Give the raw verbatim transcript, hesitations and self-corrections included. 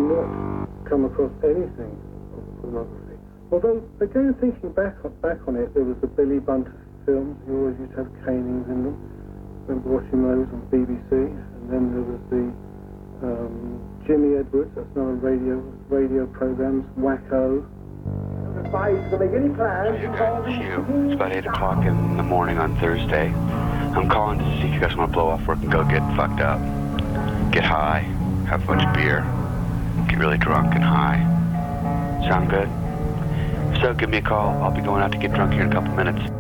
not come across anything of pornography. Although, again, thinking back on, back on it, there was the Billy Bunter films. You always used to have canings in them. I remember watching those on B B C. And then there was the um, Jimmy Edwards, that's another radio radio programs, Wacko. It's about eight o'clock in the morning on Thursday. I'm calling to see if you guys want to blow off work and go get fucked up. Get high, have a bunch of beer, get really drunk and high. Sound good? If so, give me a call. I'll be going out to get drunk here in a couple minutes.